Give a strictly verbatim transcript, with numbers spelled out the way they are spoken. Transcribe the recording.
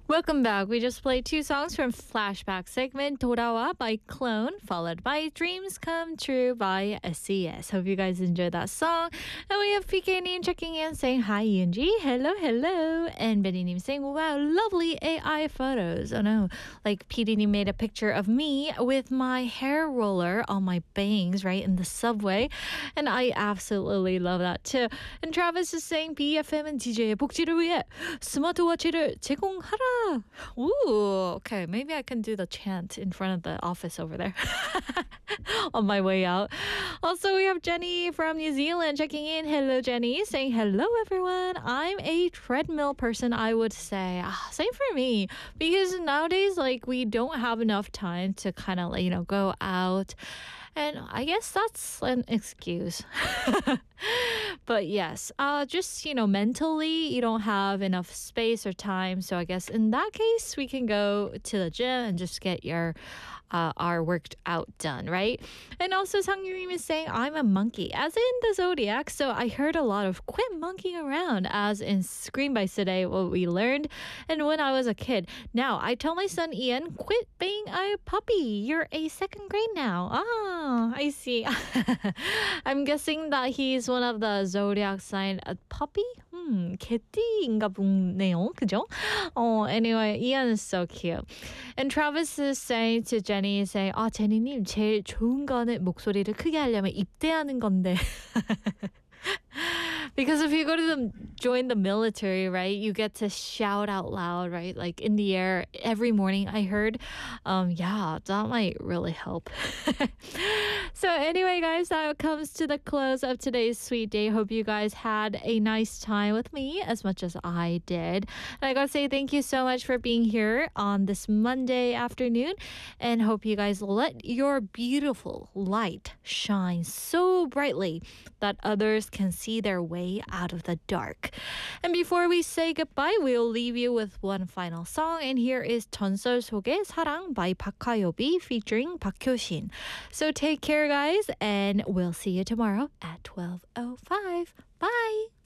Welcome back. We just played two songs from Flashback segment 돌아와 by Clone, followed by Dreams Come True by S E S. Hope you guys enjoyed that song. And we have P K Nim checking in saying hi, Yunji. Hello, hello. And Betty Nim saying, wow, lovely A I photos. Oh no, like P D Nim made a picture of me with my hair roller on my bangs, right, in the subway. And I absolutely love that too. And Travis is saying, 비에프엠은 디제이의 복지를 위해 스마트워치를 제공하라. Ooh, okay. Maybe I can do the chant in front of the office over there on my way out. Also, we have Jenny from New Zealand checking in. Hello, Jenny. Saying, hello, everyone. I'm a treadmill person, I would say. Ah, same for me. Because nowadays, like, we don't have enough time to kind of, like, you know, go out. And I guess that's an excuse. But yes, uh, just, you know, mentally, you don't have enough space or time. So I guess in that case, we can go to the gym and just get your uh, our worked out done, right? And also, Sang Yurim is saying, I'm a monkey, as in the zodiac. So I heard a lot of quit monkeying around, as in Scream by Today, what we learned. And when I was a kid, now I tell my son Ian, quit being a puppy. You're a second grade now. Ah, I see. I'm guessing that he's one of the zodiac sign, a puppy? Hmm, 개띠인가 보네요. 그죠? Oh, anyway, Ian is so cute. And Travis is saying to Jenny, saying, 아, 제니님, 제일 좋은 거는 목소리를 크게 하려면 입대하는 건데. Because if you go to the join the military, right, you get to shout out loud, right, like in the air every morning. I heard, um, yeah, that might really help. So anyway, guys, that comes to the close of today's sweet day. Hope you guys had a nice time with me as much as I did. And I gotta say thank you so much for being here on this Monday afternoon, and hope you guys let your beautiful light shine so brightly that others can see their way out of the dark. And before we say goodbye, we'll leave you with one final song. And here is 전설 속의 사랑 by 박하요비 featuring 박효신. So take care, guys, and we'll see you tomorrow at twelve oh five. Bye!